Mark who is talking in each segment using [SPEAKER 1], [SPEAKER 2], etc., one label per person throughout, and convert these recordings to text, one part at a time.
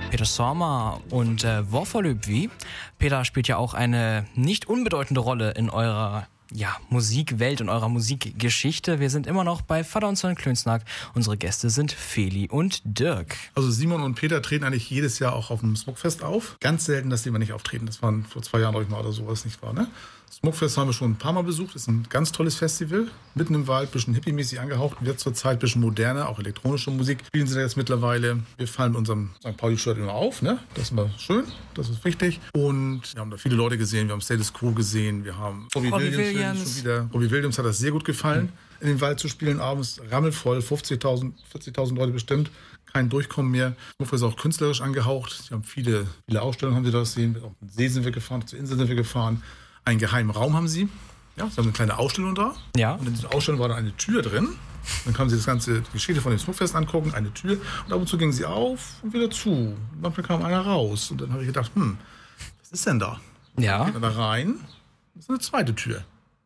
[SPEAKER 1] Peter Sommer und Vorverlöb. Peter spielt ja auch eine nicht unbedeutende Rolle in eurer Musikwelt, in eurer Musikgeschichte. Wir sind immer noch bei Vater und Sohn Klönsnack. Unsere Gäste sind Feli und Dirk.
[SPEAKER 2] Also Simon und Peter treten eigentlich jedes Jahr auch auf dem Smukfest auf. Ganz selten, dass die mal nicht auftreten. Das waren vor 2 Jahren, glaube ich mal, oder sowas, nicht wahr, ne? Smukfest haben wir schon ein paar Mal besucht. Das ist ein ganz tolles Festival. Mitten im Wald, bisschen hippie-mäßig angehaucht. Wird zurzeit ein bisschen moderner, auch elektronische Musik spielen sie da jetzt mittlerweile. Wir fallen mit unserem St. Pauli-Shirt immer auf, ne? Das ist immer schön, das ist wichtig. Und wir haben da viele Leute gesehen. Wir haben Status Quo gesehen. Wir haben Robbie Williams schon wieder. Robbie Williams hat das sehr gut gefallen, in den Wald zu spielen abends. Rammelvoll, 50.000, 40.000 Leute bestimmt. Kein Durchkommen mehr. Smukfest ist auch künstlerisch angehaucht. Sie haben viele Ausstellungen, haben sie da gesehen. Auf den See sind wir gefahren, zur Insel sind wir gefahren. Einen geheimen Raum haben sie. Ja, sie haben eine kleine Ausstellung da.
[SPEAKER 1] Ja.
[SPEAKER 2] Und in dieser Ausstellung war da eine Tür drin. Dann können sie das ganze Geschichte von dem Smukfest angucken, eine Tür. Und ab und zu ging sie auf und wieder zu. Und manchmal kam einer raus. Und dann habe ich gedacht, was ist denn da?
[SPEAKER 1] Ja.
[SPEAKER 2] Geht man da rein, das ist eine zweite Tür.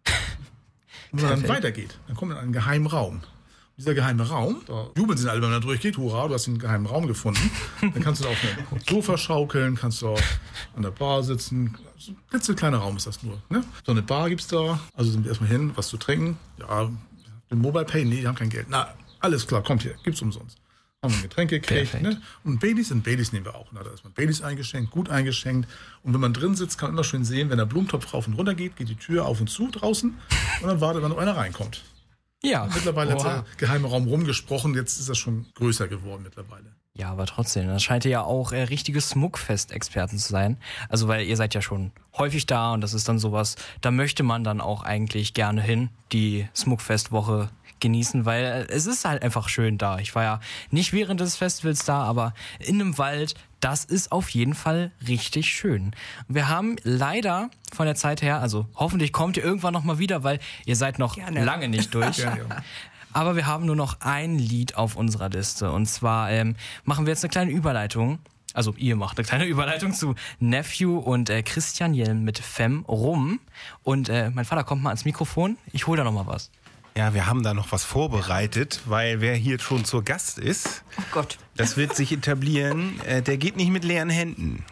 [SPEAKER 2] Und wenn man dann weitergeht, dann kommt man in einen geheimen Raum. Dieser geheime Raum, da jubeln sie alle, wenn man da durchgeht. Hurra, du hast den geheimen Raum gefunden. Dann kannst du da auf einem Sofa schaukeln, kannst du auch an der Bar sitzen. So ein klitzekleiner Raum ist das nur. Ne? So eine Bar gibt's da. Also sind wir erstmal hin, was zu trinken. Ja, den Mobile Pay, nee, die haben kein Geld. Na, alles klar, kommt hier, gibt's umsonst. Haben wir ein Getränk gekriegt. Ne? Und Baileys nehmen wir auch. Na, da ist man Baileys eingeschenkt, gut eingeschenkt. Und wenn man drin sitzt, kann man immer schön sehen, wenn der Blumentopf rauf und runter geht, geht die Tür auf und zu draußen. Und dann wartet man, ob einer reinkommt.
[SPEAKER 1] Ja.
[SPEAKER 2] Mittlerweile hat der geheime Raum rumgesprochen, jetzt ist das schon größer geworden mittlerweile.
[SPEAKER 1] Ja, aber trotzdem, das scheint ja auch richtige Smukfest-Experten zu sein. Also, weil ihr seid ja schon häufig da und das ist dann sowas, da möchte man dann auch eigentlich gerne hin, die Smukfest-Woche genießen, weil es ist halt einfach schön da. Ich war ja nicht während des Festivals da, aber in einem Wald, das ist auf jeden Fall richtig schön. Wir haben leider von der Zeit her, also hoffentlich kommt ihr irgendwann nochmal wieder, weil ihr seid noch lange nicht durch.
[SPEAKER 2] Ja.
[SPEAKER 1] Aber wir haben nur noch ein Lied auf unserer Liste und zwar machen wir jetzt eine kleine Überleitung. Also ihr macht eine kleine Überleitung zu Nephew und Christian Jelm mit Fem Rum. Und mein Vater kommt mal ans Mikrofon. Ich hole da noch mal was.
[SPEAKER 3] Ja, wir haben da noch was vorbereitet, weil wer hier schon zur Gast ist,
[SPEAKER 4] oh Gott,
[SPEAKER 3] das wird sich etablieren, der geht nicht mit leeren Händen.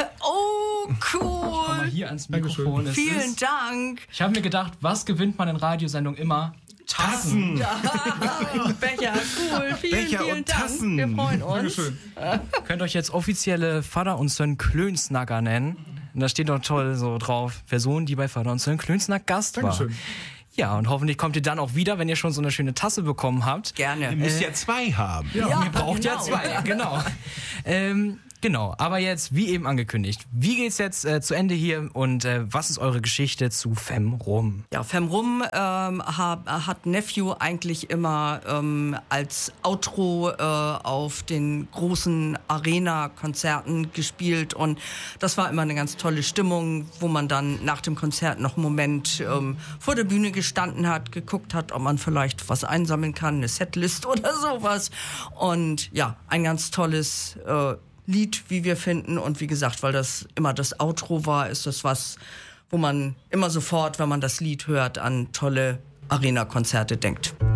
[SPEAKER 4] Oh, cool.
[SPEAKER 1] Schau mal hier ans Mikrofon.
[SPEAKER 4] Vielen Dank.
[SPEAKER 1] Ich habe mir gedacht, was gewinnt man in Radiosendungen immer? Tassen.
[SPEAKER 4] Ja, ein Becher, cool. Vielen Dank.
[SPEAKER 3] Tassen.
[SPEAKER 4] Wir freuen uns.
[SPEAKER 1] Könnt euch jetzt offizielle Vater und Sohn Klönsnacker nennen. Und da steht doch toll so drauf, Person, die bei Vater und Sohn Klönsnack Gast war.
[SPEAKER 2] Dankeschön.
[SPEAKER 1] Ja, und hoffentlich kommt ihr dann auch wieder, wenn ihr schon so eine schöne Tasse bekommen habt.
[SPEAKER 4] Gerne.
[SPEAKER 3] Ihr müsst ja 2 haben.
[SPEAKER 1] Ja, ihr braucht
[SPEAKER 4] genau.
[SPEAKER 1] ja 2, genau. Genau, aber jetzt, wie eben angekündigt, wie geht's jetzt zu Ende hier und was ist eure Geschichte zu Fem Rum?
[SPEAKER 4] Ja, Fem Rum hat Nephew eigentlich immer als Outro auf den großen Arena-Konzerten gespielt und das war immer eine ganz tolle Stimmung, wo man dann nach dem Konzert noch einen Moment vor der Bühne gestanden hat, geguckt hat, ob man vielleicht was einsammeln kann, eine Setlist oder sowas und ja, ein ganz tolles Lied, wie wir finden. Und wie gesagt, weil das immer das Outro war, ist das was, wo man immer sofort, wenn man das Lied hört, an tolle Arena-Konzerte denkt.